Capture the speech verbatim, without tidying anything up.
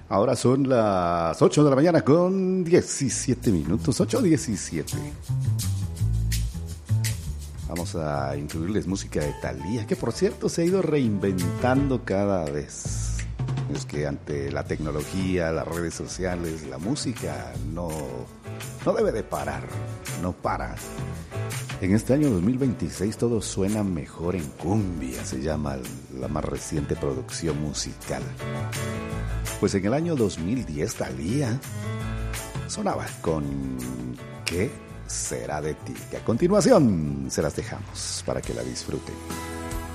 Ahora son las ocho de la mañana con diecisiete minutos, ocho diecisiete. Vamos a incluirles música de Thalía, que por cierto se ha ido reinventando cada vez. Es que ante la tecnología, las redes sociales, la música no, no debe de parar, no para. En este año dos mil veintiséis todo suena mejor en cumbia, se llama la más reciente producción musical. Pues en el año dos mil diez Thalía sonaba con ¿Qué será de ti? Que a continuación se las dejamos para que la disfruten.